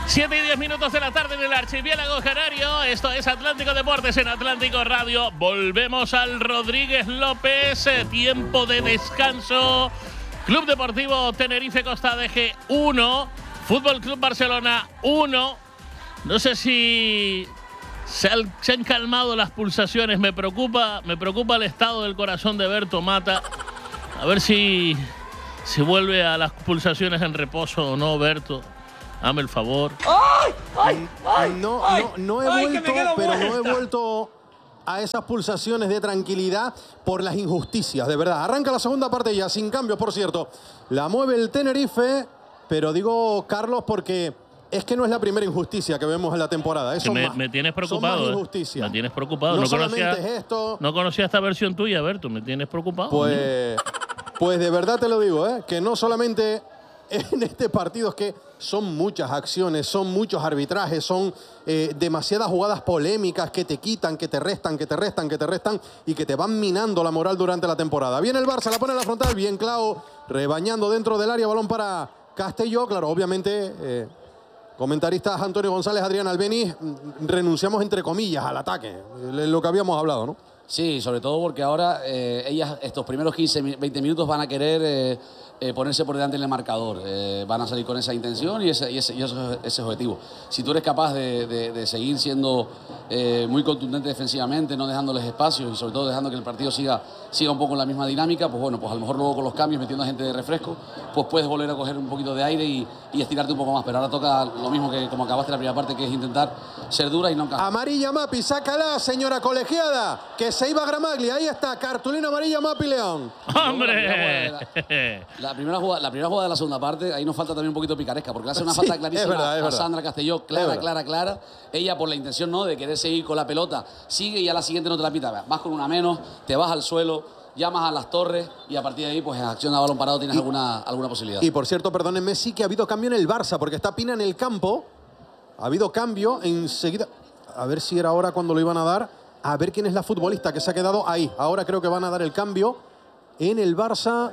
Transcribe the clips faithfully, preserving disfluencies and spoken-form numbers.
siete y diez minutos de la tarde en el archipiélago canario. Esto es Atlántico Deportes en Atlántico Radio. Volvemos al Rodríguez López. Tiempo de descanso. Club Deportivo Tenerife Costa Deje uno. Fútbol Club Barcelona uno. No sé si se, al, se han calmado las pulsaciones. Me preocupa, me preocupa el estado del corazón de Berto Mata. A ver si se vuelve a las pulsaciones en reposo o no, Berto. Dame el favor. ¡Ay! ¡Ay! ¡Ay! No, ay, no, no he ay, vuelto, pero muerta. no he vuelto a esas pulsaciones de tranquilidad por las injusticias, de verdad. Arranca la segunda parte ya, sin cambios, por cierto. La mueve el Tenerife, pero digo, Carlos, porque es que no es la primera injusticia que vemos en la temporada. Eso me, más, me tienes preocupado. Son más eh. injusticias. Me tienes preocupado. No, No, solamente conocía, es esto. No conocía esta versión tuya, Berto. Me tienes preocupado. Pues, pues de verdad te lo digo, ¿eh? Que no solamente en este partido, es que son muchas acciones, son muchos arbitrajes, son eh, demasiadas jugadas polémicas que te quitan, que te restan, que te restan, que te restan y que te van minando la moral durante la temporada. Viene el Barça, la pone en la frontal, bien Clau, rebañando dentro del área, balón para Castelló. Claro, obviamente, eh, comentaristas Antonio González, Adrián Albeniz, renunciamos entre comillas al ataque, lo que habíamos hablado, ¿no? Sí, sobre todo porque ahora eh, ellas estos primeros quince, veinte minutos van a querer eh, eh, ponerse por delante en el marcador. Eh, van a salir con esa intención y ese, y ese, y ese, ese objetivo. Si tú eres capaz de, de, de seguir siendo eh, muy contundente defensivamente, no dejándoles espacios y sobre todo dejando que el partido siga, siga un poco en la misma dinámica, pues bueno, pues a lo mejor luego con los cambios, metiendo a gente de refresco, pues puedes volver a coger un poquito de aire y, y estirarte un poco más. Pero ahora toca lo mismo que como acabaste la primera parte, que es intentar ser dura y no encajar. Amarilla Mapi, sácala, señora colegiada, que se iba Gramaglia. Ahí está, cartulina amarilla Mapi León. ¡Hombre! La, la, primera jugada, la primera jugada de la segunda parte, ahí nos falta también un poquito de picaresca, porque le hace una Sí, falta clarísima es verdad, es a verdad. Sandra Castelló, clara, clara, clara. Ella por la intención, ¿no?, de querer seguir con la pelota, sigue y a la siguiente no te la pita. Vas con una menos, te vas al suelo, llamas a las torres y a partir de ahí, pues en acción de balón parado tienes y, alguna, alguna posibilidad. Y por cierto, perdónenme, sí que ha habido cambio en el Barça, porque está Pina en el campo. Ha habido cambio enseguida. A ver si era ahora cuando lo iban a dar. A ver quién es la futbolista que se ha quedado ahí. Ahora creo que van a dar el cambio en el Barça.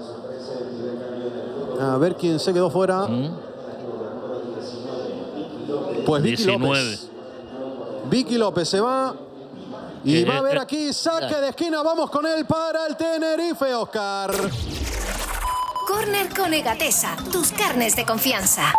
A ver quién se quedó fuera. ¿Mm? Pues Vicky diecinueve. López. Vicky López se va. Y Eh, va a haber eh, aquí saque de esquina. Vamos con él para el Tenerife, Óscar. Córner con Egatesa, tus carnes de confianza.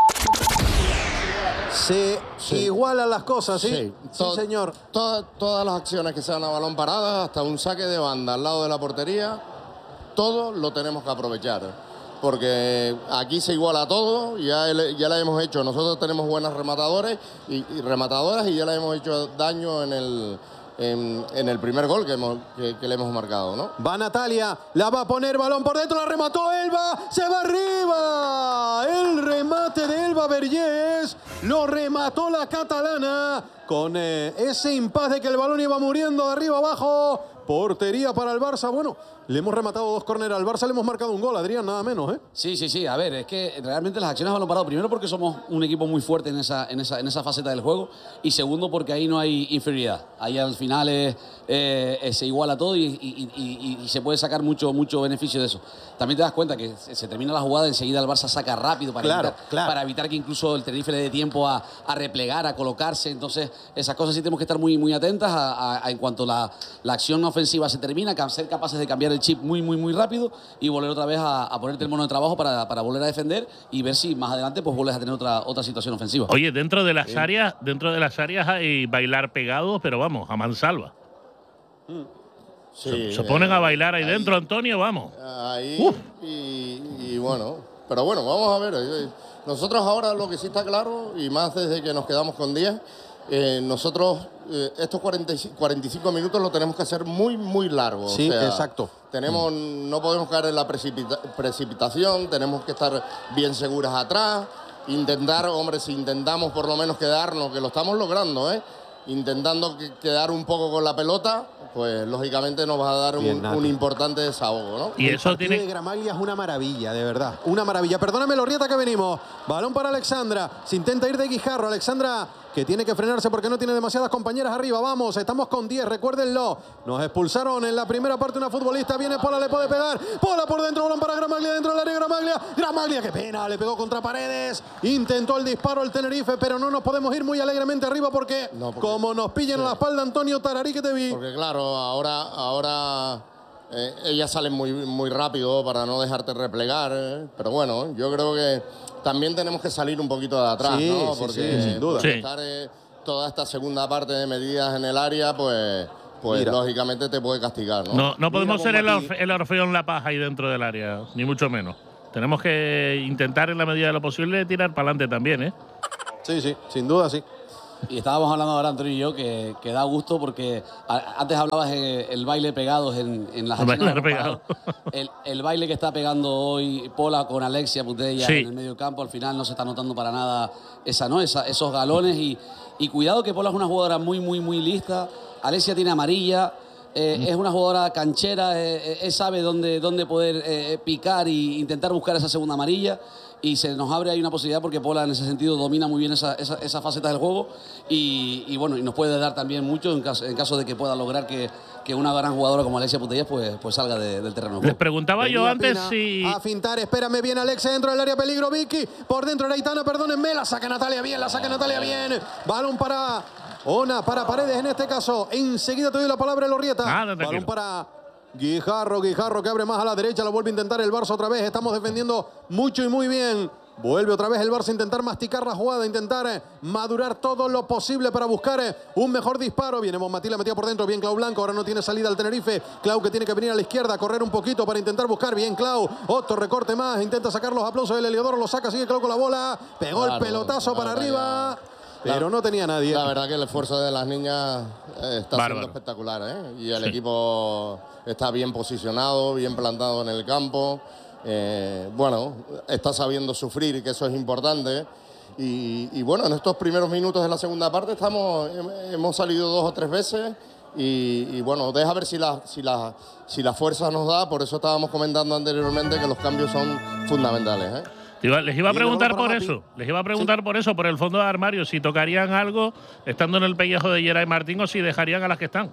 Se Sí. igualan las cosas, ¿sí? Sí, Todo- señor. Todas, todas las acciones que sean a balón parada, hasta un saque de banda al lado de la portería, todo lo tenemos que aprovechar. Porque aquí se iguala todo, ya, el- ya la hemos hecho. Nosotros tenemos buenas rematadores y, y rematadoras y ya le hemos hecho daño en el, en, en el primer gol que, hemos, que, que le hemos marcado, ¿no? Va Natalia, la va a poner, balón por dentro, la remató Elba, se va arriba. El remate de Elba Vergés, lo remató la catalana con eh, ese impas de que el balón iba muriendo de arriba abajo. Portería para el Barça. Bueno, le hemos rematado dos córneres al Barça, le hemos marcado un gol, Adrián, nada menos, ¿eh? Sí, sí, sí. A ver, es que realmente las acciones a balón parado, primero porque somos un equipo muy fuerte en esa, en esa, en esa faceta del juego y segundo porque ahí no hay inferioridad. Ahí al final es, eh, eh, se iguala todo y, y, y, y se puede sacar mucho, mucho beneficio de eso. También te das cuenta que se, se termina la jugada, enseguida el Barça saca rápido para, Claro, evitar, claro. para evitar que incluso el Tenerife le dé tiempo a, a replegar, a colocarse. Entonces, esas cosas sí tenemos que estar muy, muy atentas a, a, a en cuanto la, la acción ofensiva se termina, ser capaces de cambiar el chip muy, muy, muy rápido y volver otra vez a, a ponerte el mono de trabajo para, para volver a defender y ver si más adelante pues vuelves a tener otra, otra situación ofensiva. Oye, dentro de las áreas, dentro de las áreas hay bailar pegados, pero vamos, a mansalva. Sí, se, se ponen eh, a bailar ahí, ahí, dentro, Antonio, vamos. Ahí y, y bueno, pero bueno, vamos a ver. eh, Nosotros ahora lo que sí está claro, y más desde que nos quedamos con diez, eh, nosotros eh, estos cuarenta y cinco minutos lo tenemos que hacer muy, muy largos. Sí, o sea, exacto. Tenemos, no podemos caer en la precipita- precipitación, tenemos que estar bien seguras atrás, intentar, hombre, si intentamos por lo menos quedarnos, que lo estamos logrando, ¿eh? Intentando que- quedar un poco con la pelota, pues lógicamente nos va a dar Bien, un, Nati. un importante desahogo, ¿no? Y El eso partido tiene... de Gramaglia es una maravilla, de verdad. Una maravilla. Perdóname, Lorrieta, que venimos. Balón para Alexandra. Se intenta ir de Guijarro. Alexandra, que tiene que frenarse porque no tiene demasiadas compañeras arriba. Vamos, estamos con diez, recuérdenlo. Nos expulsaron en la primera parte una futbolista. Viene Pola, le puede pegar. Pola por dentro, balón para Gramaglia, dentro del área Gramaglia. Gramaglia, qué pena, le pegó contra Paredes. Intentó el disparo el Tenerife, pero no nos podemos ir muy alegremente arriba porque, no, porque como nos pillen sí. a la espalda, Antonio Tararí, que te vi. Porque claro, ahora, ahora eh, ellas salen muy, muy rápido para no dejarte replegar. Eh. Pero bueno, yo creo que también tenemos que salir un poquito de atrás, sí, ¿no? Sí, porque sí, sin duda. Sí. estar eh, toda esta segunda parte de medidas en el área, pues, pues lógicamente te puede castigar, ¿no? No, no podemos ser el, orfe, el Orfeón La Paz ahí dentro del área, ni mucho menos. Tenemos que intentar en la medida de lo posible tirar para adelante también, ¿eh? Sí, sí, sin duda, sí. Y estábamos hablando ahora, Antonio y yo, que, que da gusto porque a, antes hablabas de el baile pegados en, en las el baile pegado. el, el baile que está pegando hoy Pola con Alexia Putellas sí. en el medio campo, al final no se está notando para nada esa, ¿no? esa, esos galones. Y, y cuidado que Pola es una jugadora muy, muy, muy lista. Alexia tiene amarilla. Eh, mm. Es una jugadora canchera, eh, eh, sabe dónde, dónde poder eh, picar e intentar buscar esa segunda amarilla. Y se nos abre ahí una posibilidad porque Pola en ese sentido domina muy bien esa, esa, esa faceta del juego y, y bueno, y nos puede dar también mucho en caso, en caso de que pueda lograr que, que una gran jugadora como Alexia Putellas pues, pues salga de, del terreno. Les preguntaba Venía yo antes Pina si… A fintar, espérame bien Alexia dentro del área, peligro Vicky, por dentro Aitana, perdónenme, la saca Natalia bien, la saca Natalia bien, balón para Ona, para Paredes en este caso, enseguida te doy la palabra Elorrieta, ah, balón para… Guijarro, Guijarro que abre más a la derecha, lo vuelve a intentar el Barça otra vez, estamos defendiendo mucho y muy bien. Vuelve otra vez el Barça a intentar masticar la jugada, intentar eh, madurar todo lo posible para buscar eh, un mejor disparo. Viene Bonmatí, la metía por dentro, bien Clau Blanco, ahora no tiene salida al Tenerife. Clau que tiene que venir a la izquierda, correr un poquito para intentar buscar, bien Clau. Otro recorte más, intenta sacar los aplausos del Heliodoro, lo saca, sigue Clau con la bola. Pegó claro, el pelotazo para arriba. Pero la, no tenía nadie. La verdad que el esfuerzo de las niñas eh, está Bárbaro. siendo espectacular, ¿eh? Y el sí. equipo está bien posicionado, bien plantado en el campo. Eh, bueno, está sabiendo sufrir, que eso es importante. Y, y bueno, en estos primeros minutos de la segunda parte estamos, hemos salido dos o tres veces. Y, y bueno, deja ver si la, si, la, si la fuerza nos da. Por eso estábamos comentando anteriormente que los cambios son fundamentales, ¿eh? Les iba a preguntar por eso, les iba a preguntar sí. por eso, por el fondo de armario, si tocarían algo estando en el pellejo de Yeray Martín o si dejarían a las que están.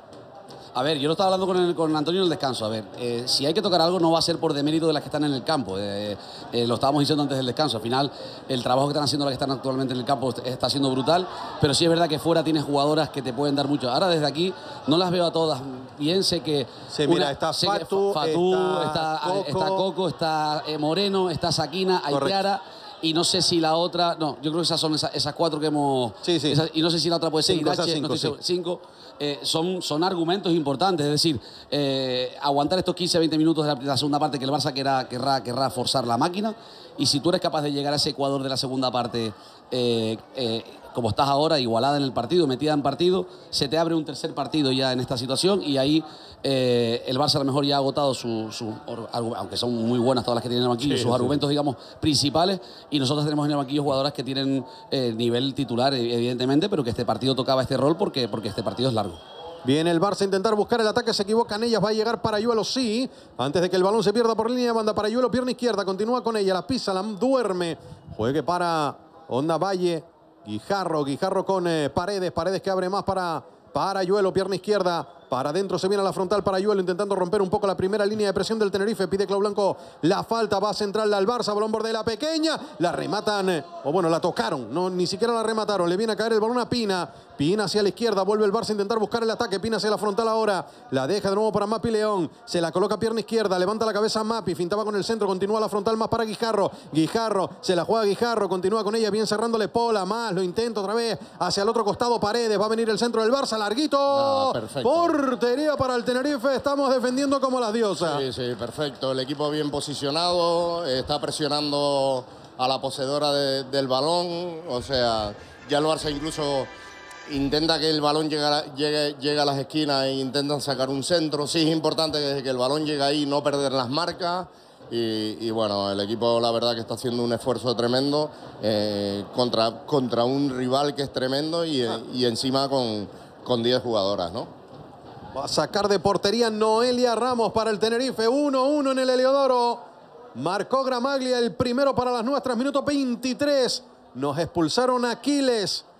A ver, yo lo estaba hablando con, el, con Antonio en el descanso. A ver, eh, si hay que tocar algo no va a ser por demérito de las que están en el campo. Eh, eh, lo estábamos diciendo antes del descanso. Al final, el trabajo que están haciendo las que están actualmente en el campo está siendo brutal. Pero sí es verdad que fuera tienes jugadoras que te pueden dar mucho. Ahora desde aquí no las veo a todas. Bien, sé que… Sí, una, mira, está Fatu, Fatu está, está, Coco. está Coco, está eh, Moreno, está Sakina, Aitiara. Y no sé si la otra… No, yo creo que esas son esas, esas cuatro que hemos… Sí, sí. Esas, y no sé si la otra puede ser cinco, Irache, cinco, no estoy sí. seguro, cinco. Eh, son, son argumentos importantes, es decir, eh, aguantar estos quince a veinte minutos de la, de la segunda parte que el Barça querrá, querrá, querrá forzar la máquina, y si tú eres capaz de llegar a ese Ecuador de la segunda parte eh, eh, como estás ahora, igualada en el partido, metida en partido, se te abre un tercer partido ya en esta situación y ahí eh, el Barça a lo mejor ya ha agotado su, su aunque son muy buenas todas las que tienen en el banquillo, sí, sus sí. argumentos, digamos, principales, y nosotros tenemos en el banquillo jugadoras que tienen eh, nivel titular, evidentemente, pero que este partido tocaba este rol porque, porque este partido es largo. Viene el Barça a intentar buscar el ataque, se equivocan ellas, va a llegar Parayuelo, sí, antes de que el balón se pierda por línea de banda. Parayuelo, pierna izquierda, continúa con ella, la pisa, la duerme, juegue para Onda Valle, Guijarro, Guijarro con eh, Paredes, Paredes que abre más para Parayuelo, pierna izquierda, para adentro se viene a la frontal Parayuelo intentando romper un poco la primera línea de presión del Tenerife, pide Clau Blanco la falta, va a central al Barça, balón borde la pequeña, la rematan, eh, o bueno, la tocaron, no, ni siquiera la remataron, le viene a caer el balón a Pina, Pina hacia la izquierda, vuelve el Barça a intentar buscar el ataque, Pina hacia la frontal ahora, la deja de nuevo para Mapi León, se la coloca pierna izquierda, levanta la cabeza Mapi, fintaba con el centro, continúa la frontal más para Guijarro, Guijarro, se la juega Guijarro, continúa con ella, bien cerrándole Pola, más, lo intenta otra vez, hacia el otro costado Paredes, va a venir el centro del Barça, larguito, no, portería para el Tenerife, estamos defendiendo como las diosas. Sí, sí, perfecto, el equipo bien posicionado, está presionando a la poseedora de, del balón, o sea, ya el Barça incluso intenta que el balón llegue a, llegue, llegue a las esquinas e intentan sacar un centro. Sí es importante que, que el balón llegue ahí, no perder las marcas. Y, y bueno, el equipo la verdad que está haciendo un esfuerzo tremendo eh, contra, contra un rival que es tremendo y, y encima con, con diez jugadoras, ¿no? Va a sacar de portería Noelia Ramos para el Tenerife, uno uno en el Heliodoro. Marcó Gramaglia el primero para las nuestras, minuto veintitrés. Nos expulsaron a Aquiles.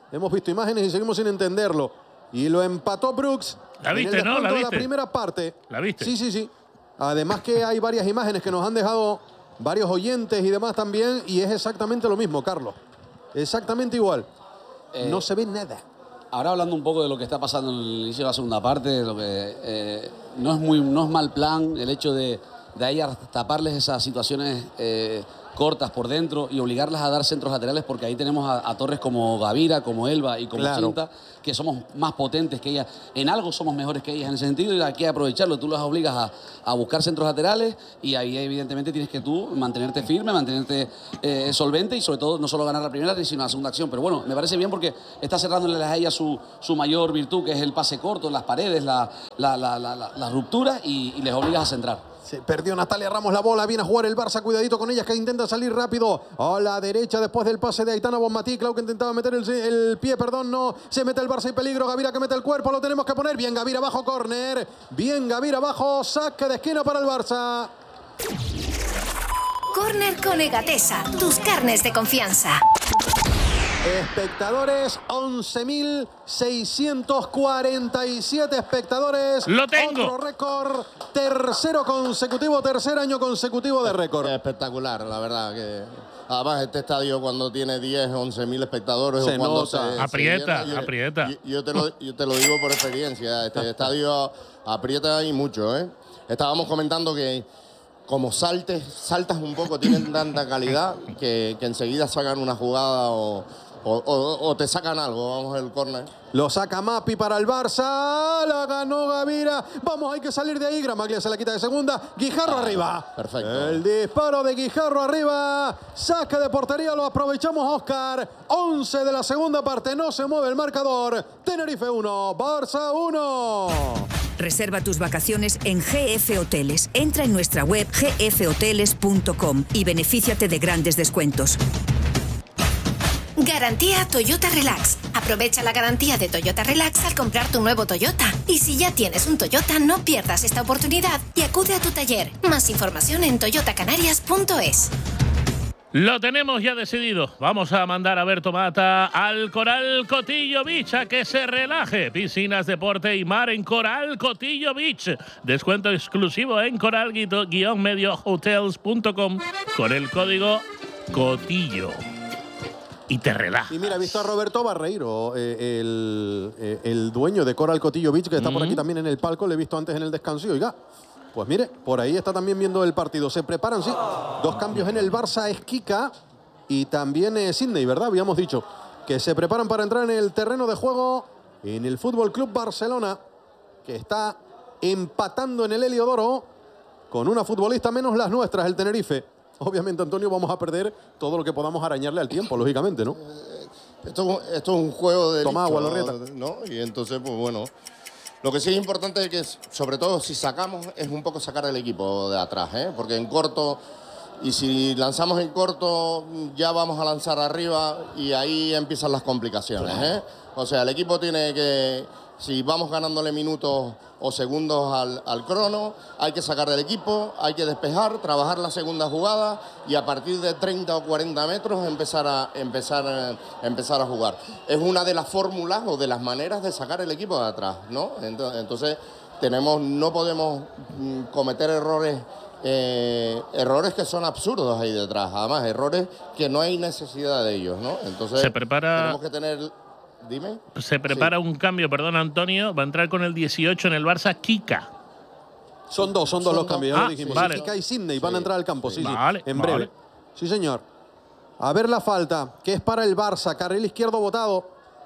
Hemos visto imágenes y seguimos sin entenderlo. Y lo empató Brooks. La viste, en el ¿no? La descuento viste. de la primera parte. ¿La viste? Sí, sí, sí. Además que hay varias imágenes que nos han dejado varios oyentes y demás también. Y es exactamente lo mismo, Carlos. Exactamente igual. Eh, no se ve nada. Ahora hablando un poco de lo que está pasando en el inicio de la segunda parte, lo que eh, no es muy no es mal plan el hecho de, de ahí a taparles esas situaciones eh, cortas por dentro y obligarlas a dar centros laterales, porque ahí tenemos a, a torres como Gavira, como Elba y como Claro. Cinta, que somos más potentes que ellas. En algo somos mejores que ellas en ese sentido y hay que aprovecharlo. Tú las obligas a, a buscar centros laterales y ahí evidentemente tienes que tú mantenerte firme, mantenerte eh, solvente y sobre todo no solo ganar la primera sino la segunda acción. Pero bueno, me parece bien porque está cerrándole a ella su, su mayor virtud, que es el pase corto, las paredes, la, la, la, la, la, la ruptura y, y les obligas a centrar. Se perdió Natalia Ramos la bola, viene a jugar el Barça, cuidadito con ellas que intenta salir rápido a la derecha después del pase de Aitana Bonmatí. Clau que intentaba meter el, el pie, perdón, no, se mete el Barça y peligro. Gavira que mete el cuerpo, lo tenemos que poner. Bien Gavira abajo, córner. Bien Gavira abajo, saque de esquina para el Barça. Córner con Egatesa, tus carnes de confianza. Espectadores, once mil seiscientos cuarenta y siete espectadores. ¡Lo tengo! Otro récord, tercero consecutivo, tercer año consecutivo de récord. Espectacular, la verdad. que Además, este estadio cuando tiene diez, once mil espectadores... Se o cuando nota. se- Aprieta, se llena, yo- aprieta. Yo, yo te lo, yo te lo digo por experiencia. Este estadio aprieta y mucho, ¿eh? Estábamos comentando que como saltes, saltas un poco, tienen tanta calidad que, que enseguida sacan una jugada o, o, o- o te sacan algo. Vamos al córner. Lo saca Mapi para el Barça. La ganó Gavira. Vamos, hay que salir de ahí. Gramaglia se la quita de segunda. Guijarro Ah, arriba. perfecto. El disparo de Guijarro arriba. Saque de portería. Lo aprovechamos, Oscar. once de la segunda parte. No se mueve el marcador. Tenerife uno. Barça uno. Reserva tus vacaciones en G F Hoteles. Entra en nuestra web g f hoteles punto com y benefíciate de grandes descuentos. Garantía Toyota Relax. Aprovecha la garantía de Toyota Relax al comprar tu nuevo Toyota. Y si ya tienes un Toyota, no pierdas esta oportunidad y acude a tu taller. Más información en toyota canarias punto es. Lo tenemos ya decidido. Vamos a mandar a Berto Mata al Coral Cotillo Beach a que se relaje. Piscinas, deporte y mar en Coral Cotillo Beach. Descuento exclusivo en coral medio hotels punto com con el código Cotillo. Y te relajas. Y mira, he visto a Roberto Barreiro, eh, el, eh, el dueño de Coral Cotillo Beach, que está por aquí también en el palco. Le he visto antes en el descanso. Y oiga, pues mire, por ahí está también viendo el partido. Se preparan, sí. Dos cambios en el Barça, es Kika y también eh, Sydney, ¿verdad? Habíamos dicho que se preparan para entrar en el terreno de juego en el Fútbol Club Barcelona, que está empatando en el Heliodoro con una futbolista menos las nuestras, el Tenerife. Obviamente, Antonio, vamos a perder todo lo que podamos arañarle al tiempo, lógicamente, ¿no? Esto, esto es un juego de Toma agua, Lorrieta. ¿no? Y entonces, pues bueno, lo que sí es importante es que, sobre todo, si sacamos, es un poco sacar el equipo de atrás, ¿eh? Porque en corto, y si lanzamos en corto, ya vamos a lanzar arriba y ahí empiezan las complicaciones, ¿eh? O sea, el equipo tiene que, si vamos ganándole minutos o segundos al, al crono, hay que sacar del equipo, hay que despejar, trabajar la segunda jugada y a partir de treinta o cuarenta metros empezar a, empezar, a, empezar a jugar. Es una de las fórmulas o de las maneras de sacar el equipo de atrás, ¿no? Entonces, entonces tenemos, no podemos mm, cometer errores, eh, errores que son absurdos ahí detrás, además errores que no hay necesidad de ellos, ¿no? Entonces Se prepara- tenemos que tener... Dime. Se prepara un cambio, perdón, Antonio. Va a entrar con el dieciocho en el Barça, Kika. Son dos, son dos Son los dos. cambios, ya Ah, lo dijimos. vale. Kika y Sydney van a entrar al campo, sí, sí, Vale, en breve. vale. Sí, señor. A ver la falta, que es para el Barça. Carril izquierdo botado.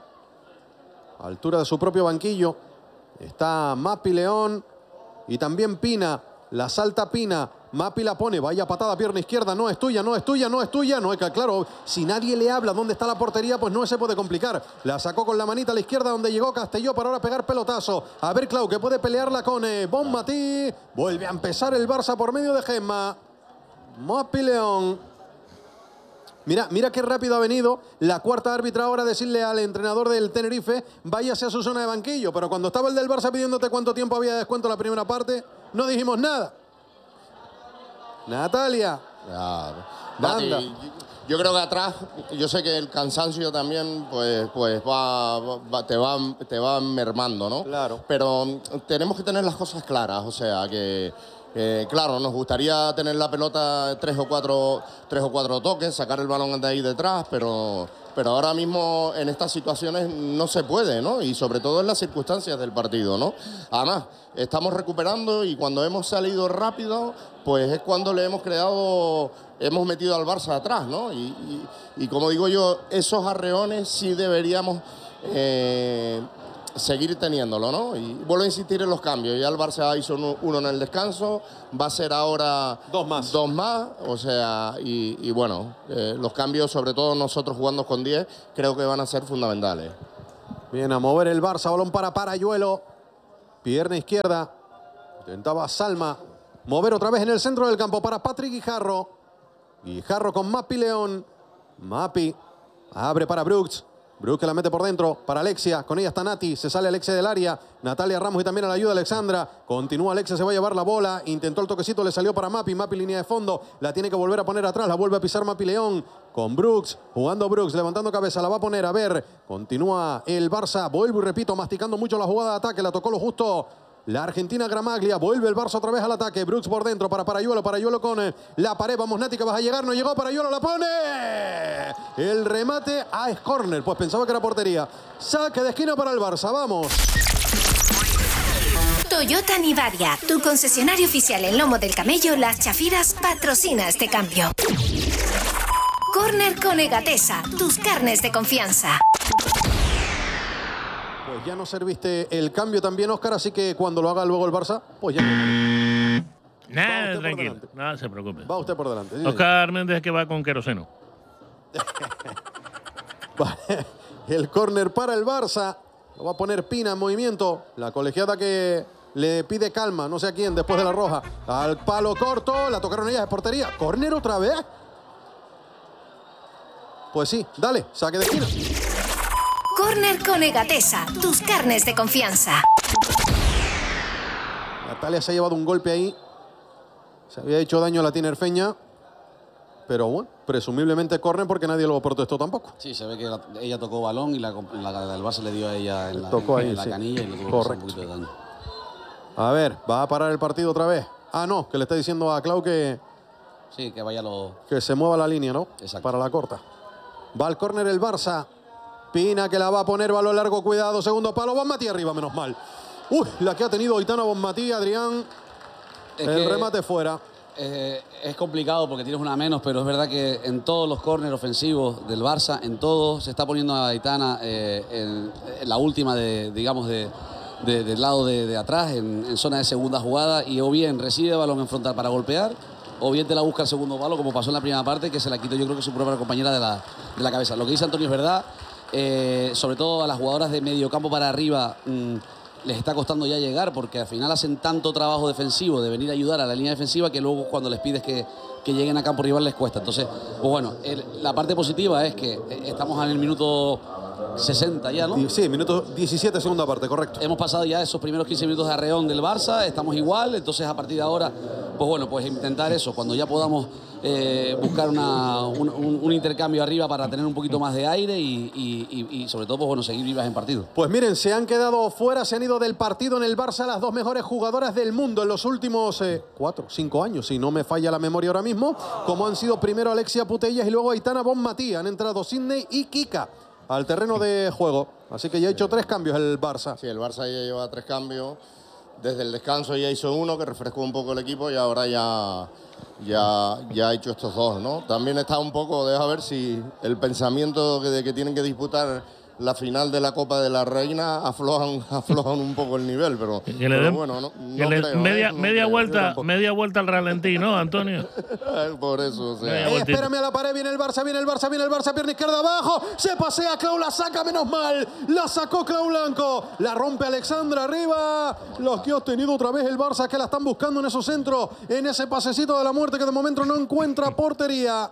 A altura de su propio banquillo. Está Mapi León y también Pina. La salta Pina. Mapi la pone. Vaya patada, pierna izquierda. No es tuya, no es tuya, no es tuya. No es que, claro, si nadie le habla dónde está la portería, pues no se puede complicar. La sacó con la manita a la izquierda donde llegó Castelló para ahora pegar pelotazo. A ver, Clau, que puede pelearla con eh, Bonmatí. Vuelve a empezar el Barça por medio de Gemma. Mapi León. Mira, mira qué rápido ha venido la cuarta árbitra ahora a decirle al entrenador del Tenerife, váyase a su zona de banquillo. Pero cuando estaba el del Barça pidiéndote cuánto tiempo había de descuento en la primera parte, no dijimos nada. Natalia. Ya, Banda. Mati, yo yo creo que atrás, yo sé que el cansancio también pues, pues va, va, te, va, te va mermando, ¿no? Claro. Pero tenemos que tener las cosas claras, o sea, que... Eh, claro, nos gustaría tener la pelota tres o cuatro, tres o cuatro toques, sacar el balón de ahí detrás, pero, pero ahora mismo en estas situaciones no se puede, ¿no? Y sobre todo en las circunstancias del partido, ¿no? Además, estamos recuperando y cuando hemos salido rápido, pues es cuando le hemos creado, hemos metido al Barça atrás, ¿no? Y, y, y como digo yo, esos arreones sí deberíamos... Eh, seguir teniéndolo, ¿no? Y vuelvo a insistir en los cambios. Ya el Barça hizo uno en el descanso, va a ser ahora dos más. Dos más, o sea, y, y bueno, eh, los cambios, sobre todo nosotros jugando con diez, creo que van a ser fundamentales. Bien, a mover el Barça, balón para Parayuelo. Pierna izquierda. Intentaba Salma. Mover otra vez en el centro del campo para Patrick Guijarro. Guijarro con Mapi León. Mapi abre para Brooks. Brooks que la mete por dentro para Alexia. Con ella está Nati. Se sale Alexia del área. Natalia Ramos y también a la ayuda Alexandra. Continúa Alexia, se va a llevar la bola. Intentó el toquecito, le salió para Mapi. Mapi línea de fondo. La tiene que volver a poner atrás. La vuelve a pisar Mapi León. Con Brooks. Jugando Brooks. Levantando cabeza. La va a poner. A ver. Continúa el Barça. Vuelvo y repito. Masticando mucho la jugada de ataque. La tocó lo justo la Argentina Gramaglia. Vuelve el Barça otra vez al ataque. Brooks por dentro para Parayuelo. Parayuelo con eh, la pared. Vamos, Nati, que vas a llegar. No llegó Parayuelo. La pone. El remate. Ah, es córner. Pues pensaba que era portería. Saque de esquina para el Barça. Vamos. Toyota Nivaria, tu concesionario oficial en lomo del camello Las Chafiras, patrocina este cambio. Córner con Egatesa, tus carnes de confianza. Pues ya no serviste el cambio también, Óscar, así que cuando lo haga luego el Barça, pues ya no. Nada, tranquilo, no se preocupe. Va usted por delante. Sí, Óscar Méndez que va con queroseno. El córner para el Barça. Lo va a poner Pina en movimiento. La colegiada que le pide calma, no sé a quién, después de la roja. Al palo corto, la tocaron ellas de portería. ¿Córner otra vez? Pues sí, dale, saque de esquina. Córner con Egatesa, tus carnes de confianza. Natalia se ha llevado un golpe ahí. Se había hecho daño a la tinerfeña. Pero bueno, presumiblemente córner porque nadie lo protestó tampoco. Sí, se ve que la, ella tocó balón y la, la, la del Barça le dio a ella en la, tocó en, ahí, en la sí. canilla y le tuvo Correcto. un poquito de daño. A ver, va a parar el partido otra vez. Ah, no, que le está diciendo a Clau que, Sí, que vaya lo... que se mueva la línea, ¿no? Exacto. Para la corta. Va al córner el Barça. Pina que la va a poner, balón largo, cuidado, segundo palo. Bonmatí arriba, menos mal. Uy, la que ha tenido Aitana Bonmatí, Adrián. Es el que, remate fuera. Eh, es complicado porque tienes una menos, pero es verdad que en todos los córneres ofensivos del Barça, en todos, se está poniendo a Aitana eh, en, en la última, de, digamos, de, de, del lado de, de atrás, en, en zona de segunda jugada, y o bien recibe balón en frontal para golpear, o bien te la busca el segundo palo, como pasó en la primera parte, que se la quitó yo creo que su propia compañera de la, de la cabeza. Lo que dice Antonio es verdad, eh, sobre todo a las jugadoras de medio campo para arriba, mmm, les está costando ya llegar porque al final hacen tanto trabajo defensivo de venir a ayudar a la línea defensiva que luego cuando les pides que, que lleguen a campo rival les cuesta. Entonces, pues bueno, el, la parte positiva es que estamos en el minuto sesenta ya, ¿no? Sí, minuto diecisiete, segunda parte, correcto. Hemos pasado ya esos primeros quince minutos de arreón del Barça, estamos igual, entonces a partir de ahora, pues bueno, pues intentar eso, cuando ya podamos eh, buscar una, un, un, un intercambio arriba para tener un poquito más de aire y, y, y, y sobre todo, pues bueno, seguir vivas en partido. Pues miren, se han quedado fuera, se han ido del partido en el Barça las dos mejores jugadoras del mundo en los últimos eh, cuatro, cinco años, si no me falla la memoria ahora mismo, como han sido primero Alexia Putellas y luego Aitana Bonmatí. Han entrado Sidney y Kika al terreno de juego. Así que ya ha hecho tres cambios el Barça. Sí, el Barça ya lleva tres cambios. Desde el descanso ya hizo uno que refrescó un poco el equipo y ahora ya, ya, ya ha hecho estos dos, ¿no? También está un poco, deja ver si el pensamiento de que tienen que disputar la final de la Copa de la Reina aflojan, aflojan un poco el nivel, pero, Que le pero den, bueno, no, que no le- creo, media, ¿eh? No media creo. vuelta, media vuelta al ralentí, ¿no, Antonio? Por eso, o sea. Media Eh, vueltita. espérame a la pared, viene el Barça, viene el Barça, viene el Barça, pierna izquierda abajo, se pasea Clau, la saca, menos mal, la sacó Clau Blanco, la rompe Alexandra arriba, los que ha tenido otra vez el Barça que la están buscando en esos centros, en ese pasecito de la muerte que de momento no encuentra portería.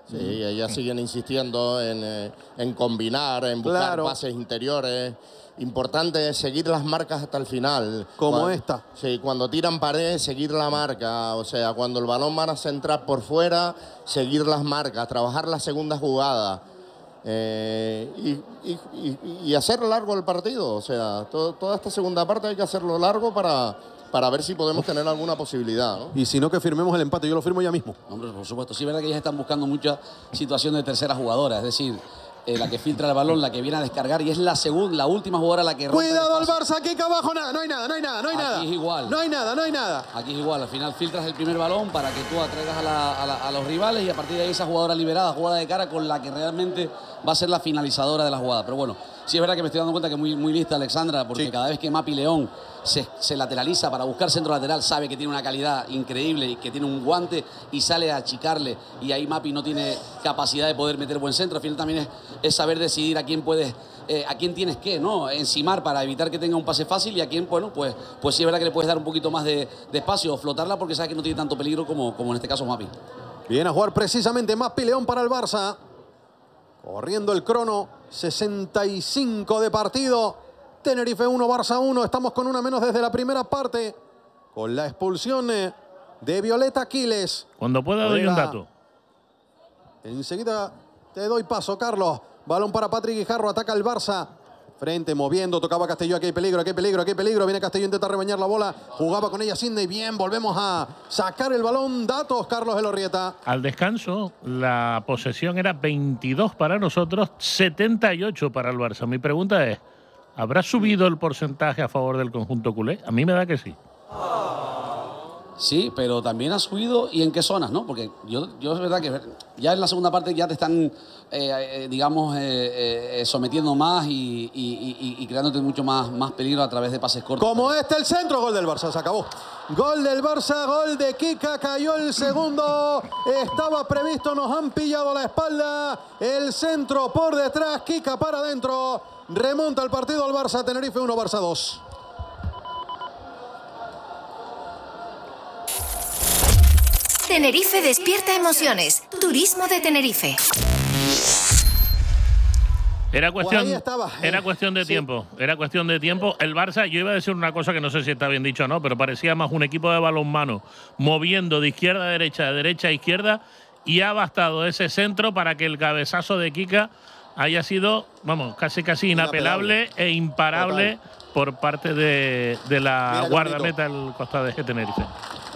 Sí, mm. ellas siguen insistiendo en, eh, en combinar, en buscar claro. pases interiores. Importante es seguir las marcas hasta el final. Como cuando, esta. Sí, cuando tiran pared, seguir la marca. O sea, cuando el balón van a centrar por fuera, seguir las marcas, trabajar la segunda jugada. Eh, y, y, y, y hacer largo el partido. O sea, todo, toda esta segunda parte hay que hacerlo largo para, para ver si podemos tener alguna posibilidad, ¿no? Y si no, que firmemos el empate. Yo lo firmo ya mismo. Hombre, por supuesto. Sí, es verdad que ellas están buscando mucha situación de tercera jugadora. Es decir, Eh, la que filtra el balón, la que viene a descargar, y es la segunda, la última jugadora la que rompe. Cuidado al Barça, aquí que abajo nada, no hay nada, no hay nada, no hay Aquí nada. Aquí es igual. No hay nada, no hay nada. Aquí es igual, al final filtras el primer balón para que tú atraigas a, la, a, la, a los rivales y a partir de ahí esa jugadora liberada, jugada de cara con la que realmente va a ser la finalizadora de la jugada. Pero bueno, sí es verdad que me estoy dando cuenta que muy, muy lista Alexandra, porque sí. cada vez que Mapi León se, se lateraliza para buscar centro lateral, sabe que tiene una calidad increíble y que tiene un guante y sale a achicarle, y ahí Mapi no tiene capacidad de poder meter buen centro. Al final también es, es saber decidir a quién puedes, eh, a quién tienes que, ¿no? Encimar para evitar que tenga un pase fácil, y a quién, bueno, pues, pues sí es verdad que le puedes dar un poquito más de, de espacio o flotarla porque sabes que no tiene tanto peligro como, como en este caso Mapi. Viene a jugar precisamente Mapi León para el Barça. Corriendo el crono, sesenta y cinco de partido. Tenerife uno, Barça uno. Estamos con una menos desde la primera parte. Con la expulsión de Violeta Aquiles. Cuando pueda doy un dato. Enseguida te doy paso, Carlos. Balón para Patrick Guijarro, ataca el Barça. Frente, moviendo, tocaba Castelló, aquí hay peligro, aquí hay peligro, aquí hay peligro. Viene Castelló, intenta rebañar la bola. Jugaba con ella Sidney, bien, volvemos a sacar el balón. Datos, Carlos Elorrieta. Al descanso, la posesión era veintidós para nosotros, setenta y ocho para el Barça. Mi pregunta es, ¿habrá subido el porcentaje a favor del conjunto culé? A mí me da que sí. Sí, pero también ha subido, y en qué zonas, ¿no? Porque yo, yo es verdad que ya en la segunda parte ya te están, eh, eh, digamos, eh, eh, sometiendo más y, y, y, y creándote mucho más, más peligro a través de pases cortos. Como este, el centro, gol del Barça, se acabó. Gol del Barça, gol de Kika, cayó el segundo. Estaba previsto, nos han pillado la espalda. El centro por detrás, Kika para adentro. Remonta el partido al Barça, Tenerife uno, Barça dos. Tenerife despierta emociones. Turismo de Tenerife. Era cuestión, pues estaba, eh. era cuestión de sí. tiempo. Era cuestión de tiempo. El Barça, yo iba a decir una cosa que no sé si está bien dicho o no, pero parecía más un equipo de balonmano moviendo de izquierda a derecha, de derecha a izquierda, y ha bastado ese centro para que el cabezazo de Kika haya sido, vamos, casi casi inapelable, inapelable. e imparable Total. por parte de, de la guardameta del Costa de Tenerife.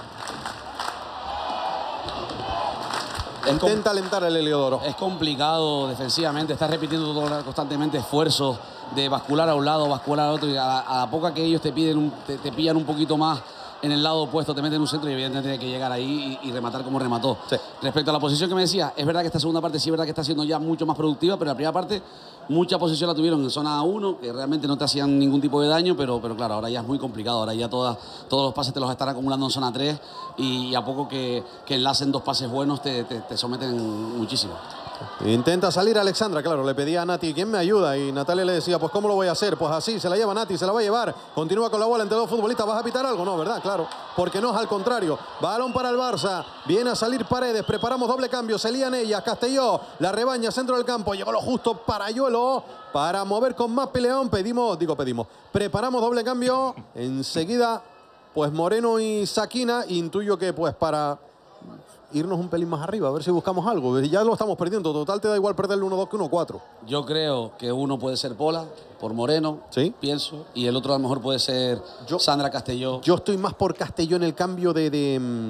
Intenta alentar el Heliodoro. Es complicado defensivamente, estás repitiendo todo, constantemente esfuerzos de bascular a un lado, bascular al otro, y a, a la poca que ellos te piden, un, te, te pillan un poquito más en el lado opuesto, te meten un centro y evidentemente tiene que llegar ahí y, y rematar como remató. Sí. Respecto a la posición que me decía, es verdad que esta segunda parte sí es verdad que está siendo ya mucho más productiva, pero la primera parte mucha posición la tuvieron en zona uno, que realmente no te hacían ningún tipo de daño, pero, pero claro, ahora ya es muy complicado, ahora ya todas, todos los pases te los están acumulando en zona tres y, y a poco que, que enlacen dos pases buenos te, te, te someten muchísimo. Intenta salir Alexandra, claro, le pedía a Nati, ¿quién me ayuda? Y Natalia le decía, pues ¿cómo lo voy a hacer? Pues así, se la lleva Nati, se la va a llevar. Continúa con la bola entre dos futbolistas, ¿vas a pitar algo? No, ¿verdad? Claro, porque no es al contrario. Balón para el Barça, viene a salir Paredes, preparamos doble cambio, se lían ellas, Castelló, la rebaña, centro del campo, llegó lo justo para Yuelo, para mover con Mapi León, pedimos, digo pedimos, preparamos doble cambio, enseguida, pues Moreno y Sakina, intuyo que pues para irnos un pelín más arriba, a ver si buscamos algo. Ya lo estamos perdiendo. Total, te da igual perderle uno dos que uno cuatro. Yo creo que uno puede ser Pola, por Moreno, ¿sí? Pienso. Y el otro a lo mejor puede ser yo, Sandra Castelló. Yo estoy más por Castelló en el cambio de, de,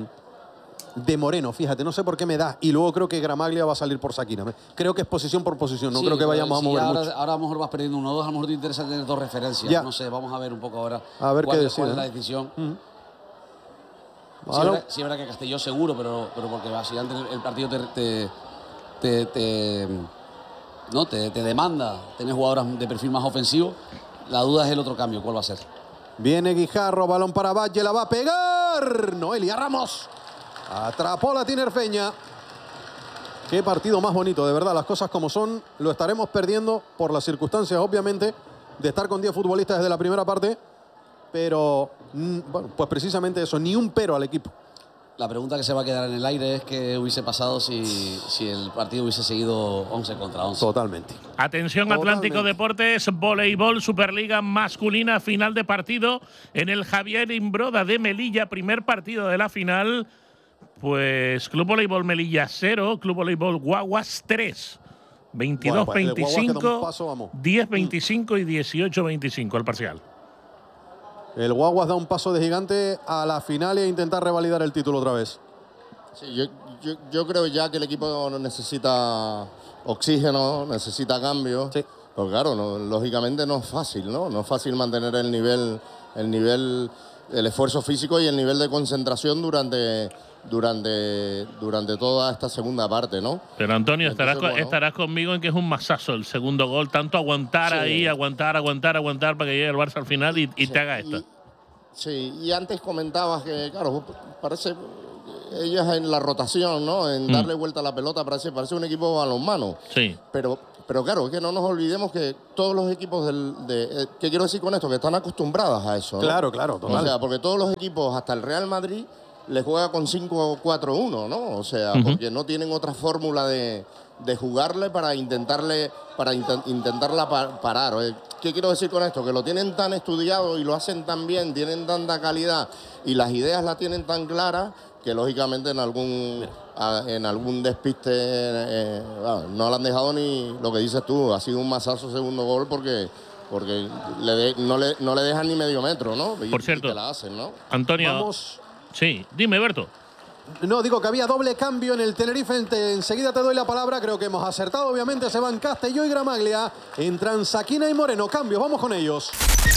de Moreno, fíjate. No sé por qué me da. Y luego creo que Gramaglia va a salir por Sakina. Creo que es posición por posición. No sí, creo que vayamos a mover ahora, mucho. Ahora a lo mejor vas perdiendo uno dos. A lo mejor te interesa tener dos referencias. Ya. No sé, vamos a ver un poco ahora a ver cuál, qué decide, cuál es ¿no? la decisión. Uh-huh. Sí, es verdad, sí, es verdad que Castelló seguro, pero, pero porque básicamente el, el partido te, te, te, te, no, te, te demanda tener jugadoras de perfil más ofensivo. La duda es el otro cambio, ¿cuál va a ser? Viene Guijarro, balón para Valle, la va a pegar. Noelia Ramos. Atrapó la tinerfeña. Qué partido más bonito, de verdad, las cosas como son. Lo estaremos perdiendo por las circunstancias, obviamente, de estar con diez futbolistas desde la primera parte. Pero, bueno, pues precisamente eso, ni un pero al equipo. La pregunta que se va a quedar en el aire es qué hubiese pasado si, si el partido hubiese seguido once contra once. Totalmente. Atención, Totalmente. Atlántico Deportes, voleibol, Superliga masculina, final de partido en el Javier Imbroda de Melilla, primer partido de la final. Pues Club Voleibol Melilla cero, Club Voleibol Guaguas tres. veintidós veinticinco, diez veinticinco y dieciocho veinticinco el parcial. El Guaguas da un paso de gigante a la final e intentar revalidar el título otra vez. Sí, yo, yo, yo creo ya que el equipo necesita oxígeno, necesita cambio. Sí. Porque claro, no, lógicamente no es fácil, ¿no? No es fácil mantener el nivel, el nivel, el esfuerzo físico y el nivel de concentración durante, durante, durante toda esta segunda parte, ¿no? Pero Antonio, estarás, Entonces, bueno, estarás conmigo en que es un masazo el segundo gol, tanto aguantar Sí. ahí, aguantar, aguantar, aguantar para que llegue el Barça al final y, y Sí, te haga esto. y- sí, y antes comentabas que, claro, parece ellas en la rotación, ¿no? En Mm. darle vuelta a la pelota, parece, parece un equipo balonmano. Sí. Pero, pero claro, es que no nos olvidemos que todos los equipos del, de, eh, ¿qué quiero decir con esto? Que están acostumbradas a eso, ¿no? Claro, claro, total. O sea, porque todos los equipos, hasta el Real Madrid, les juega con cinco cuatro uno, ¿no? O sea, Ujú. porque no tienen otra fórmula de, de jugarle para intentarle, para inten- intentarla pa- parar. Eh, ¿Qué quiero decir con esto? Que lo tienen tan estudiado y lo hacen tan bien, tienen tanta calidad y las ideas las tienen tan claras que lógicamente en algún a- en algún despiste eh, bueno, no le han dejado ni lo que dices tú, ha sido un masazo segundo gol porque porque le de- no, le, no le dejan ni medio metro, ¿no? Y, Por cierto. y te la hacen, ¿no? Antonio. Vamos. Sí, dime, Berto. No, digo que había doble cambio en el Tenerife. Ente- Enseguida te doy la palabra. Creo que hemos acertado. Obviamente se van Castelló y Gramaglia. Entran Saquina y Moreno. Cambios. Vamos con ellos.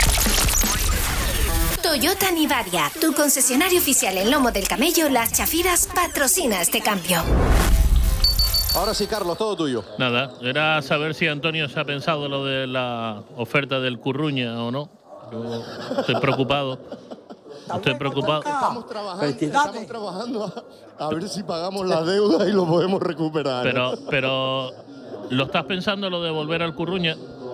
Toyota Nivaria, tu concesionario oficial en lomo del camello Las Chafiras, patrocina este cambio. Ahora sí, Carlos, todo tuyo. Nada, era saber si Antonio se ha pensado lo de la oferta del Curruña o no. Yo estoy preocupado. Estoy preocupado. Estamos trabajando, estamos trabajando a, a ver si pagamos la deuda y lo podemos recuperar. Pero, pero, ¿lo estás pensando lo de volver al Curruña?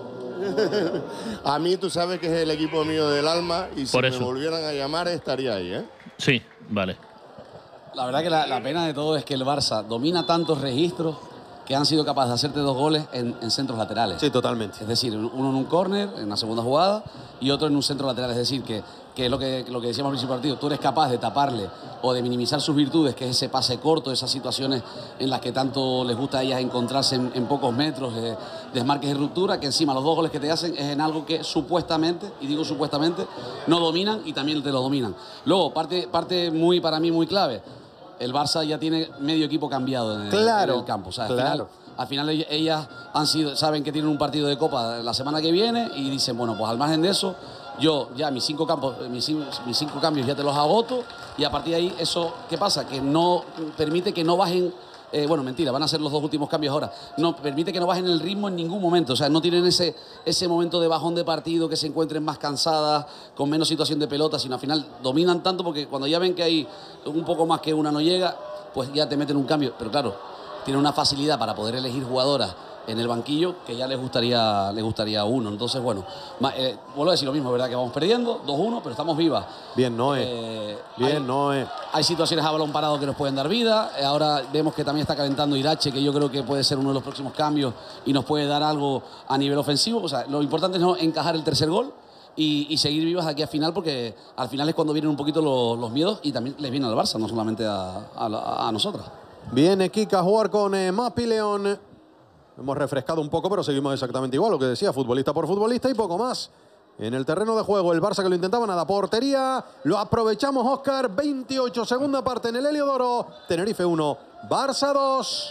A mí tú sabes que es el equipo mío del alma y si Por me eso. volvieran a llamar estaría ahí, ¿eh? Sí, vale. La verdad que la, la pena de todo es que el Barça domina tantos registros que han sido capaces de hacerte dos goles en, en centros laterales. Sí, totalmente. Es decir, uno en un córner, en una segunda jugada, y otro en un centro lateral. Es decir, que, que lo que lo que decíamos al principio del partido, tú eres capaz de taparle o de minimizar sus virtudes, que es ese pase corto, esas situaciones en las que tanto les gusta a ellas encontrarse en, en pocos metros, eh, desmarques y ruptura, que encima los dos goles que te hacen es en algo que supuestamente, y digo supuestamente, no dominan y también te lo dominan. Luego, parte, parte muy, para mí, muy clave. El Barça ya tiene medio equipo cambiado en, el- Claro, en el campo. O sea, al claro. final, al final ell- ellas han sido, saben que tienen un partido de Copa la semana que viene y dicen, bueno, pues al margen de eso, yo ya mis cinco, campos, mis, cin- mis cinco cambios ya te los agoto y a partir de ahí, eso, ¿qué pasa? Que no permite que no bajen, eh, bueno, mentira, van a ser los dos últimos cambios ahora, no permite que no bajen el ritmo en ningún momento, o sea, no tienen ese, ese momento de bajón de partido, que se encuentren más cansadas, con menos situación de pelota, sino al final dominan tanto porque cuando ya ven que hay un poco más que una no llega, pues ya te meten un cambio, pero claro, tienen una facilidad para poder elegir jugadoras en el banquillo que ya les gustaría les gustaría a uno. Entonces, bueno, ma- eh, vuelvo a decir lo mismo, ¿verdad? Que vamos perdiendo dos uno, pero estamos vivas. Bien, Noé. Eh, Bien, hay, Noé. hay situaciones a balón parado que nos pueden dar vida. Eh, ahora vemos que también está calentando Irache, que yo creo que puede ser uno de los próximos cambios y nos puede dar algo a nivel ofensivo. O sea, lo importante es no encajar el tercer gol y, y seguir vivas aquí al final, porque al final es cuando vienen un poquito los, los miedos y también les viene al Barça, no solamente a, a, a nosotras. Viene Kika a jugar con eh, Mapi León. Hemos refrescado un poco, pero seguimos exactamente igual. Lo que decía, futbolista por futbolista y poco más. En el terreno de juego, el Barça que lo intentaba, nada. Portería, lo aprovechamos, Óscar. veintiocho, segunda parte en el Heliodoro. Tenerife uno, Barça dos.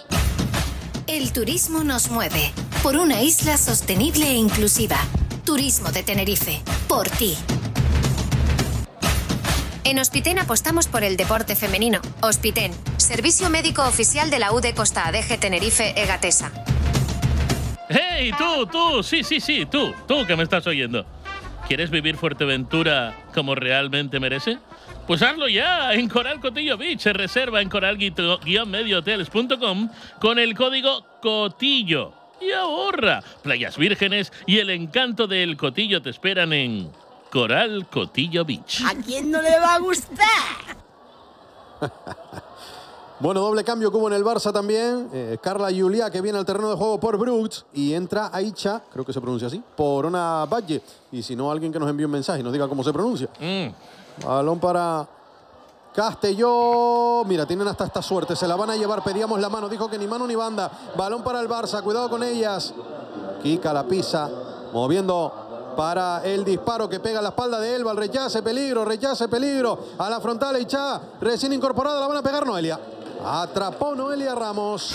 El turismo nos mueve. Por una isla sostenible e inclusiva. Turismo de Tenerife. Por ti. En Hospiten apostamos por el deporte femenino. Hospiten, servicio médico oficial de la U D Costa Adeje Tenerife Egatesa. ¡Hey, tú, tú! Sí, sí, sí, tú, tú que me estás oyendo. ¿Quieres vivir Fuerteventura como realmente merece? Pues hazlo ya en Coral Cotillo Beach. Se reserva en coral medio hotels punto com con el código COTILLO. Y ahorra. Playas vírgenes y el encanto del Cotillo te esperan en Coral Cotillo Beach. ¿A quién no le va a gustar? Bueno, doble cambio que hubo en el Barça también. Eh, Carla Juliá, que viene al terreno de juego por Brooks, y entra Aicha, creo que se pronuncia así, por una Valle. Y si no, alguien que nos envíe un mensaje y nos diga cómo se pronuncia. Mm. Balón para Castelló. Mira, tienen hasta esta suerte. Se la van a llevar. Pedíamos la mano. Dijo que ni mano ni banda. Balón para el Barça. Cuidado con ellas. Kika la pisa. Moviendo para el disparo que pega a la espalda de Elba. El rechace, peligro, rechace, peligro. A la frontal, Aicha, recién incorporada. La van a pegar Noelia. Atrapó Noelia Ramos.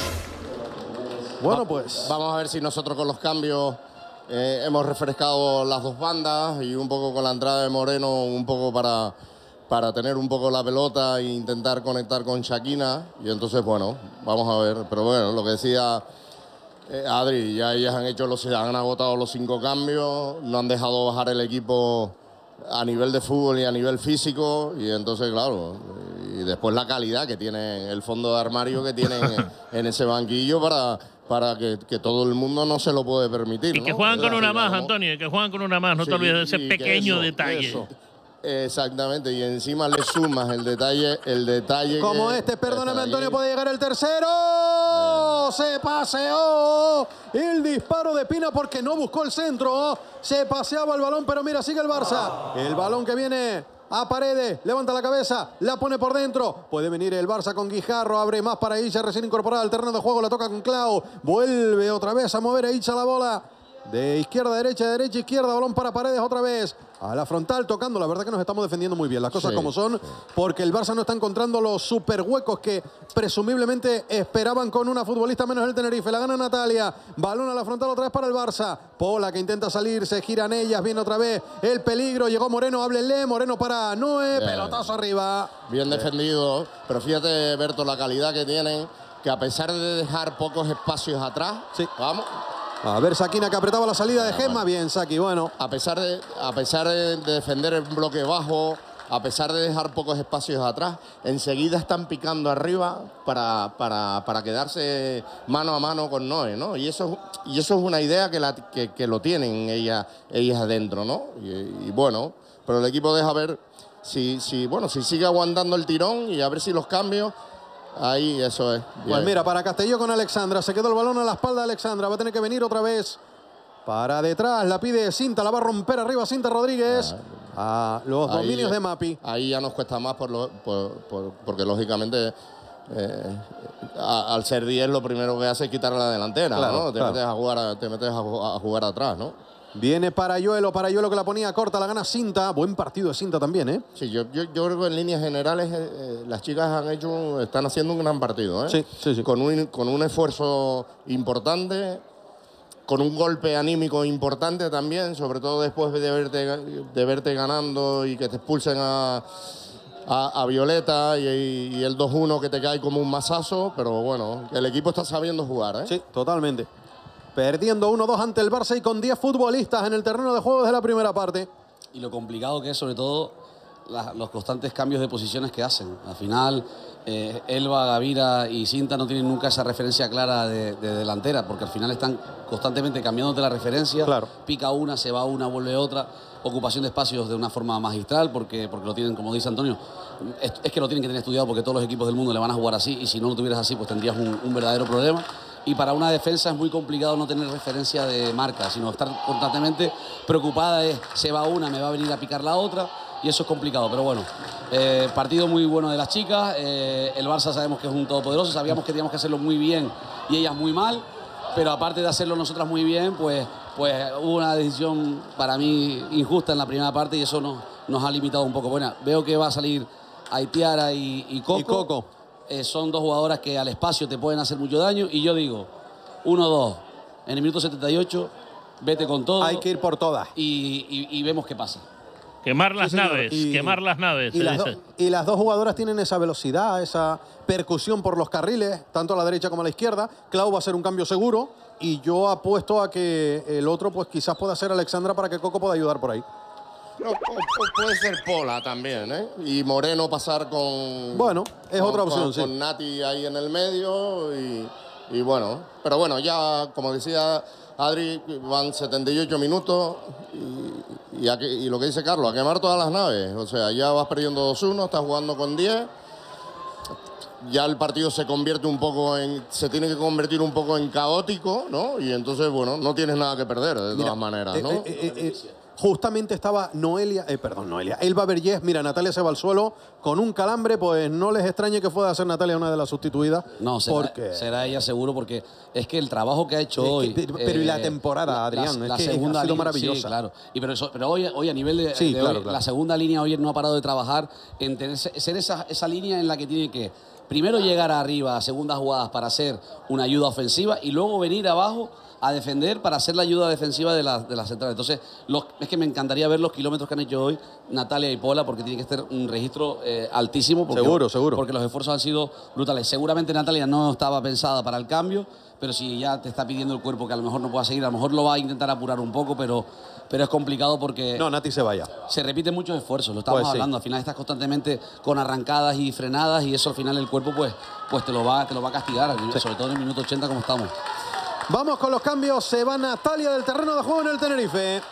Bueno, pues. Vamos a ver si nosotros con los cambios eh, hemos refrescado las dos bandas y un poco con la entrada de Moreno, un poco para, para tener un poco la pelota e intentar conectar con Shakina. Y entonces, bueno, vamos a ver. Pero bueno, lo que decía eh, Adri, ya ellas han hecho los, han agotado los cinco cambios, no han dejado bajar el equipo a nivel de fútbol y a nivel físico. Y entonces, claro, y después la calidad que tiene el fondo de armario que tienen en ese banquillo para, para que, que todo el mundo no se lo puede permitir. Y que ¿no? juegan con una más, ¿no? Antonio, que juegan con una más, no sí, te olvides de ese pequeño eso, detalle. Eso. Exactamente, y encima le sumas el detalle, el detalle Como que, este, perdóname Antonio, puede llegar el tercero. Se paseó el disparo de Pina porque no buscó el centro. Se paseaba el balón, pero mira, sigue el Barça. El balón que viene a Paredes, levanta la cabeza, la pone por dentro. Puede venir el Barça con Guijarro, abre más para Isha, recién incorporada al terreno de juego, la toca con Clau. Vuelve otra vez a mover a Isha la bola. De izquierda a derecha, de derecha a izquierda, balón para Paredes otra vez. A la frontal tocando, la verdad que nos estamos defendiendo muy bien, las cosas sí, como son, sí. Porque el Barça no está encontrando los super huecos que presumiblemente esperaban con una futbolista menos el Tenerife. La gana Natalia, balón a la frontal otra vez para el Barça. Pola que intenta salir, se giran ellas, viene otra vez el peligro, llegó Moreno, háblenle, Moreno para Noé, bien. Pelotazo arriba. Bien defendido, pero fíjate, Berto, la calidad que tienen, que a pesar de dejar pocos espacios atrás, sí. vamos... A ver, Sakina que apretaba la salida de Gemma. Bien, Saki, bueno. A pesar de, a pesar de defender el bloque bajo, a pesar de dejar pocos espacios atrás, enseguida están picando arriba para, para, para quedarse mano a mano con Noé, ¿no? Y eso, y eso es una idea que, la, que, que lo tienen ellas, ellas adentro, ¿no? Y, y bueno, pero el equipo deja ver si, si, bueno, si sigue aguantando el tirón y a ver si los cambios... Ahí, eso es. Bien. Pues mira, para Castelló con Alexandra. Se quedó el balón a la espalda de Alexandra. Va a tener que venir otra vez para detrás. La pide Cinta, la va a romper arriba Cinta Rodríguez. Ah, a los ahí, dominios de Mapi. Ahí ya nos cuesta más por lo, por, por, porque lógicamente eh, a, al ser diez lo primero que hace es quitar la delantera, claro, ¿no? Te, claro. metes a jugar, te metes a jugar, a jugar atrás, ¿no? Viene Parayuelo, Parayuelo que la ponía corta, la gana Cinta. Buen partido de Cinta también, ¿eh? Sí, yo, yo, yo creo que en líneas generales eh, las chicas han hecho, están haciendo un gran partido, ¿eh? Sí, sí, sí. Con un, con un esfuerzo importante, con un golpe anímico importante también, sobre todo después de verte, de verte ganando y que te expulsen a, a, a Violeta y, y el dos uno que te cae como un mazazo, pero bueno, el equipo está sabiendo jugar, ¿eh? Sí, totalmente. Perdiendo uno dos ante el Barça y con diez futbolistas en el terreno de juego desde la primera parte. Y lo complicado que es, sobre todo, la, los constantes cambios de posiciones que hacen. Al final, eh, Elba, Gavira y Cinta no tienen nunca esa referencia clara de, de delantera, porque al final están constantemente cambiándote la referencia. Claro. Pica una, se va una, vuelve otra. Ocupación de espacios de una forma magistral, porque, porque lo tienen, como dice Antonio, es, es que lo tienen que tener estudiado porque todos los equipos del mundo le van a jugar así, y si no lo tuvieras así, pues tendrías un, un verdadero problema. Y para una defensa es muy complicado no tener referencia de marca, sino estar constantemente preocupada de se va una, me va a venir a picar la otra, y eso es complicado. Pero bueno, eh, partido muy bueno de las chicas. Eh, el Barça sabemos que es un todopoderoso, sabíamos que teníamos que hacerlo muy bien y ellas muy mal, pero aparte de hacerlo nosotras muy bien, pues, pues hubo una decisión para mí injusta en la primera parte y eso nos, nos ha limitado un poco. Bueno, veo que va a salir Aitiara y, y Coco. Y Coco. Eh, son dos jugadoras que al espacio te pueden hacer mucho daño y yo digo, uno dos, en el minuto setenta y ocho, vete con todo. Hay que ir por todas. Y, y, y vemos qué pasa. Quemar las sí, naves, y, quemar las naves. Y se las, dice. do, y las dos jugadoras tienen esa velocidad, esa percusión por los carriles, tanto a la derecha como a la izquierda. Clau va a ser un cambio seguro y yo apuesto a que el otro pues quizás pueda ser Alexandra para que Coco pueda ayudar por ahí. O, o, o puede ser Pola también, ¿eh? Y Moreno pasar con... Bueno, es con, otra opción, con, sí. Con Nati ahí en el medio y, y bueno. Pero bueno, ya como decía Adri, van setenta y ocho minutos y, y, a, y lo que dice Carlos, a quemar todas las naves. O sea, ya vas perdiendo dos uno, estás jugando con diez. ya el partido se convierte un poco en, se tiene que convertir un poco en caótico, ¿no? Y entonces, bueno, no tienes nada que perder de Mira, todas maneras, ¿no? Eh, eh, eh, eh, justamente estaba Noelia, eh, perdón, Noelia, Elba Vergés, mira, Natalia se va al suelo con un calambre, pues no les extrañe que pueda ser Natalia una de las sustituidas. No, será, porque... será ella seguro, porque es que el trabajo que ha hecho Es hoy... que, pero y la eh, temporada, Adrián, la, es la que segunda ha sido línea, maravillosa. Sí, claro. Y pero, eso, pero hoy, hoy a nivel de, Sí, de claro, hoy, claro. la segunda línea hoy no ha parado de trabajar en tener, ser esa, esa línea en la que tiene que primero llegar arriba a segundas jugadas para hacer una ayuda ofensiva y luego venir abajo a defender para hacer la ayuda defensiva de la, de la central. Entonces, los, es que me encantaría ver los kilómetros que han hecho hoy Natalia y Pola, porque tiene que ser un registro eh, altísimo. Porque, Seguro, seguro. Porque los esfuerzos han sido brutales. Seguramente Natalia no estaba pensada para el cambio, pero si ya te está pidiendo el cuerpo que a lo mejor no pueda seguir, a lo mejor lo va a intentar apurar un poco, pero, pero es complicado porque... No, Nati se vaya. Se repiten muchos esfuerzos, lo estamos Pues sí. hablando. Al final estás constantemente con arrancadas y frenadas y eso al final el cuerpo pues, pues te, lo va, te lo va a castigar, Sí. sobre todo en el minuto ochenta como estamos. Vamos con los cambios. Se va Natalia del terreno de juego en el Tenerife.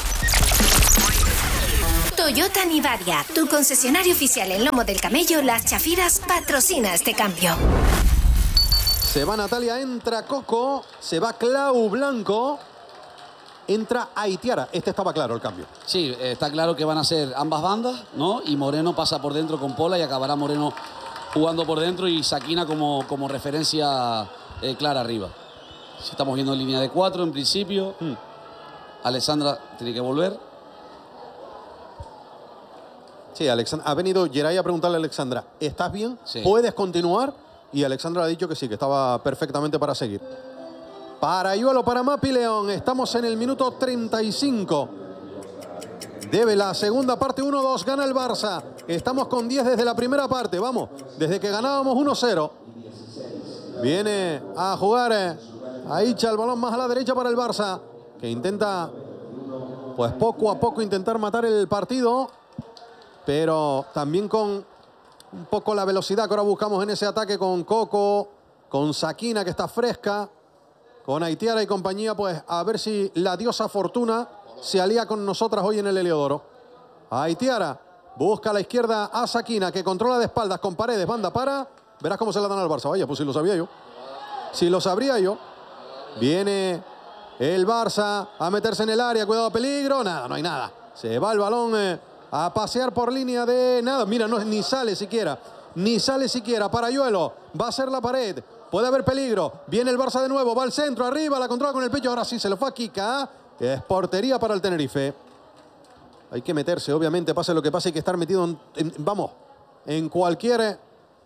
Toyota Nivaria, tu concesionario oficial en lomo del camello Las Chafiras, patrocina este cambio. Se va Natalia, entra Coco, se va Clau Blanco, entra Aitiara. Este estaba claro el cambio. Sí, eh, está claro que van a ser ambas bandas, ¿no? Y Moreno pasa por dentro con Pola y acabará Moreno jugando por dentro y Sakina como, como referencia eh, clara arriba. Si estamos viendo línea de cuatro en principio. Hmm. Alessandra tiene que volver. Sí, Alexandra, ha venido Geray a preguntarle a Alexandra, ¿estás bien? Sí. ¿Puedes continuar? Y Alexandra le ha dicho que sí, que estaba perfectamente para seguir. Para Ayuelo, para Mapi León, estamos en el minuto treinta y cinco. Debe la segunda parte, uno dos, gana el Barça. Estamos con diez desde la primera parte, vamos, desde que ganábamos uno cero. Viene a jugar eh, ahí echa el balón más a la derecha para el Barça, que intenta, pues poco a poco intentar matar el partido, pero también con un poco la velocidad que ahora buscamos en ese ataque con Coco, con Sakina que está fresca, con Aitiara y compañía, pues a ver si la diosa Fortuna se alía con nosotras hoy en el Heliodoro. Aitiara busca a la izquierda a Sakina, que controla de espaldas con Paredes, banda para, verás cómo se la dan al Barça. Vaya, pues si lo sabía yo, si lo sabría yo. Viene el Barça a meterse en el área, cuidado, peligro, nada, no hay nada. Se va el balón eh, a pasear por línea de nada, mira, no, ni sale siquiera, ni sale siquiera. Para Ayuelo, va a ser la pared, puede haber peligro. Viene el Barça de nuevo, va al centro, arriba, la controla con el pecho, ahora sí se lo fue a Kika, que es portería para el Tenerife. Hay que meterse, obviamente, pase lo que pase, hay que estar metido, en, en, vamos, en cualquier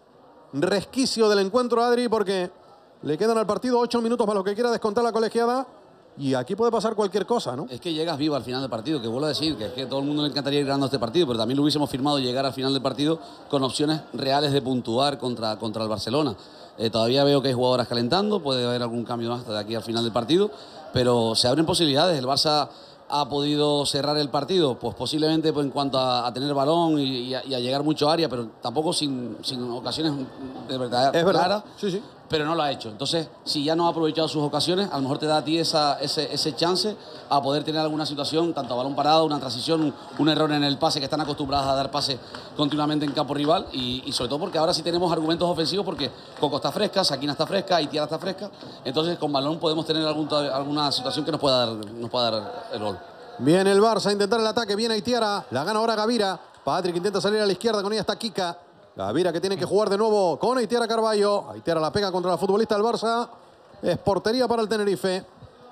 resquicio del encuentro, Adri, porque le quedan al partido ocho minutos para lo que quiera descontar la colegiada y aquí puede pasar cualquier cosa, ¿no? Es que llegas vivo al final del partido, que vuelvo a decir que es que todo el mundo le encantaría ir ganando este partido, pero también lo hubiésemos firmado llegar al final del partido con opciones reales de puntuar contra, contra el Barcelona. Eh, todavía veo que hay jugadoras calentando, puede haber algún cambio más de aquí al final del partido, pero se abren posibilidades. El Barça ha podido cerrar el partido, pues posiblemente pues, en cuanto a, a tener balón y, y, a, y a llegar mucho a área, pero tampoco sin, sin ocasiones de verdad es verdad. claras. Sí, sí. Pero no lo ha hecho. Entonces, si ya no ha aprovechado sus ocasiones, a lo mejor te da a ti esa, ese, ese chance a poder tener alguna situación, tanto a balón parado, una transición, un, un error en el pase, que están acostumbradas a dar pase continuamente en campo rival, y, y sobre todo porque ahora sí tenemos argumentos ofensivos, porque Coco está fresca, Sakina está fresca, Aitiara está fresca, entonces con balón podemos tener algún, alguna situación que nos pueda dar, nos pueda dar el gol. Viene el Barça a intentar el ataque, viene Aitiara, la gana ahora Gavira, Patrick intenta salir a la izquierda, con ella está Kika. Gavira que tiene que jugar de nuevo con Aitiara Carballo. Aitiara la pega contra la futbolista del Barça. Es portería para el Tenerife.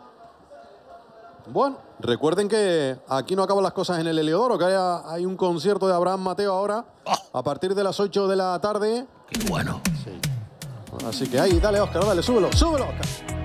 Bueno, recuerden que aquí no acaban las cosas en el Heliodoro, que hay, hay un concierto de Abraham Mateo ahora a partir de las ocho de la tarde. ¡Qué bueno! Sí. Así que ahí, dale, Óscar, dale, súbelo, súbelo, Óscar.